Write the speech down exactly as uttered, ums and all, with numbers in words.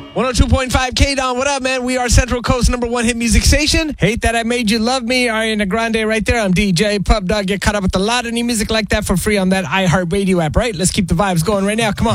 one oh two point five K-Don, what up, man? We are Central Coast number one hit music station. Hate That I Made You Love Me, Ariana Grande right there. I'm D J Pub Dog. Get caught up with a lot of new music like that for free on that iHeartRadio app, right? Let's keep the vibes going right now. Come on.